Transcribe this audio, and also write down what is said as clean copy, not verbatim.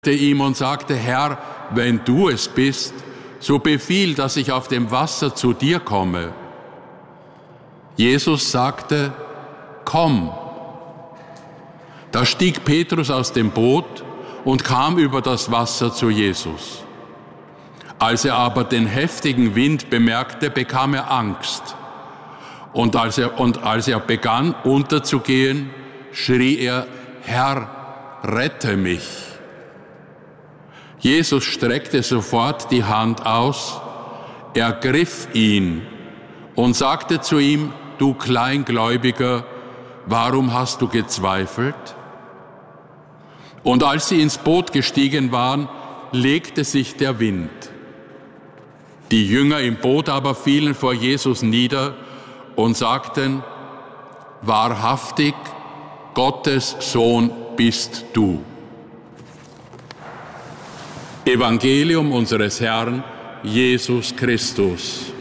ihm und sagte: Herr, wenn du es bist, so befiehl, dass ich auf dem Wasser zu dir komme. Jesus sagte: Komm. Da stieg Petrus aus dem Boot und kam über das Wasser zu Jesus. Als er aber den heftigen Wind bemerkte, bekam er Angst. Und als er begann unterzugehen, schrie er: Herr, rette mich. Jesus streckte sofort die Hand aus, ergriff ihn und sagte zu ihm: Du Kleingläubiger, warum hast du gezweifelt? Und als sie ins Boot gestiegen waren, legte sich der Wind. Die Jünger im Boot aber fielen vor Jesus nieder und sagten: Wahrhaftig, Gottes Sohn bist du. Evangelium unseres Herrn Jesus Christus.